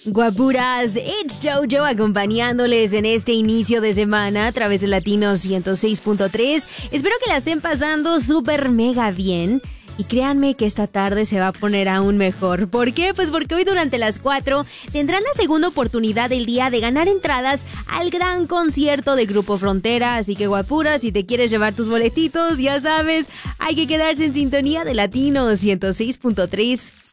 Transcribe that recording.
Guapuras, it's Jojo acompañándoles en este inicio de semana a través de Latino 106.3. Espero que la estén pasando súper mega bien. Y créanme que esta tarde se va a poner aún mejor. ¿Por qué? Pues porque hoy durante las 4 tendrán la segunda oportunidad del día de ganar entradas al gran concierto de Grupo Frontera. Así que guapuras, si te quieres llevar tus boletitos, ya sabes, hay que quedarse en sintonía de Latino 106.3.